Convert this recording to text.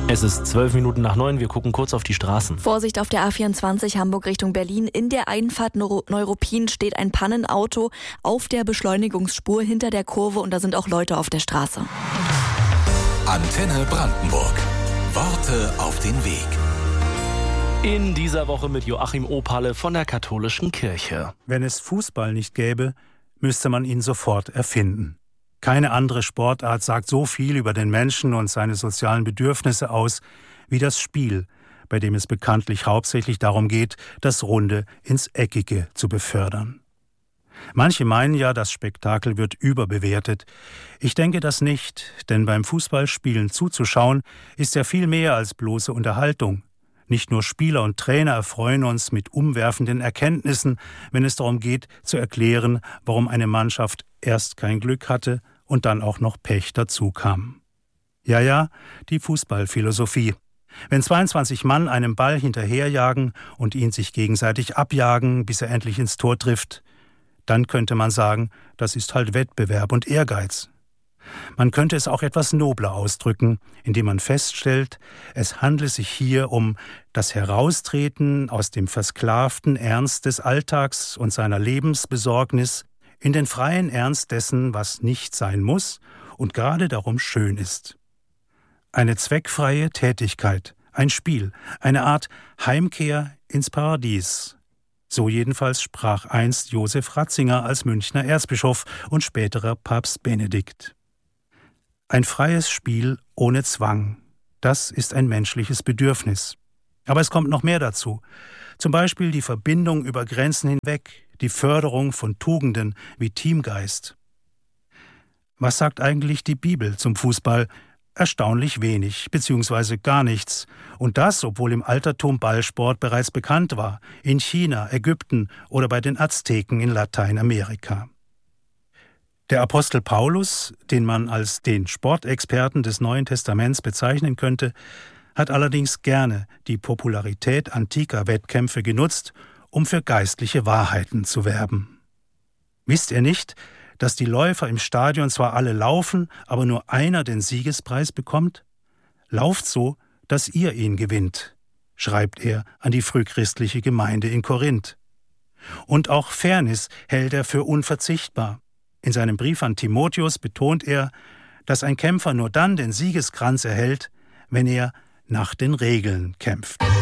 Es ist 8:12. Wir gucken kurz auf die Straßen. Vorsicht auf der A24 Hamburg Richtung Berlin. In der Einfahrt Neuruppin steht ein Pannenauto auf der Beschleunigungsspur hinter der Kurve und da sind auch Leute auf der Straße. Antenne Brandenburg. Worte auf den Weg. In dieser Woche mit Joachim Opalle von der Katholischen Kirche. Wenn es Fußball nicht gäbe, müsste man ihn sofort erfinden. Keine andere Sportart sagt so viel über den Menschen und seine sozialen Bedürfnisse aus wie das Spiel, bei dem es bekanntlich hauptsächlich darum geht, das Runde ins Eckige zu befördern. Manche meinen ja, das Spektakel wird überbewertet. Ich denke das nicht, denn beim Fußballspielen zuzuschauen ist ja viel mehr als bloße Unterhaltung. Nicht nur Spieler und Trainer erfreuen uns mit umwerfenden Erkenntnissen, wenn es darum geht, zu erklären, warum eine Mannschaft erst kein Glück hatte und dann auch noch Pech dazu kam. Ja, die Fußballphilosophie. Wenn 22 Mann einem Ball hinterherjagen und ihn sich gegenseitig abjagen, bis er endlich ins Tor trifft, dann könnte man sagen, das ist halt Wettbewerb und Ehrgeiz. Man könnte es auch etwas nobler ausdrücken, indem man feststellt, es handle sich hier um das Heraustreten aus dem versklavten Ernst des Alltags und seiner Lebensbesorgnis in den freien Ernst dessen, was nicht sein muss und gerade darum schön ist. Eine zweckfreie Tätigkeit, ein Spiel, eine Art Heimkehr ins Paradies. So jedenfalls sprach einst Josef Ratzinger als Münchner Erzbischof und späterer Papst Benedikt. Ein freies Spiel ohne Zwang, das ist ein menschliches Bedürfnis. Aber es kommt noch mehr dazu. Zum Beispiel die Verbindung über Grenzen hinweg, die Förderung von Tugenden wie Teamgeist. Was sagt eigentlich die Bibel zum Fußball? Erstaunlich wenig, beziehungsweise gar nichts. Und das, obwohl im Altertum Ballsport bereits bekannt war, in China, Ägypten oder bei den Azteken in Lateinamerika. Der Apostel Paulus, den man als den Sportexperten des Neuen Testaments bezeichnen könnte, hat allerdings gerne die Popularität antiker Wettkämpfe genutzt, um für geistliche Wahrheiten zu werben. Wisst ihr nicht, dass die Läufer im Stadion zwar alle laufen, aber nur einer den Siegespreis bekommt? Lauft so, dass ihr ihn gewinnt, schreibt er an die frühchristliche Gemeinde in Korinth. Und auch Fairness hält er für unverzichtbar. In seinem Brief an Timotheus betont er, dass ein Kämpfer nur dann den Siegeskranz erhält, wenn er nach den Regeln kämpft.